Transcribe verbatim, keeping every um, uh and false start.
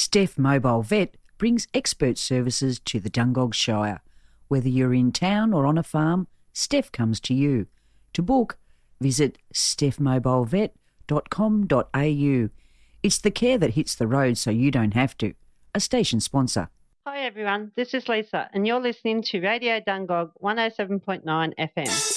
Steph Mobile Vet brings expert services to the Dungog Shire. Whether you're in town or on a farm, Steph comes to you. To book, visit steph mobile vet dot com dot a u. It's the care that hits the road so you don't have to. A station sponsor. Hi everyone, this is Lisa and you're listening to Radio Dungog one oh seven point nine F M.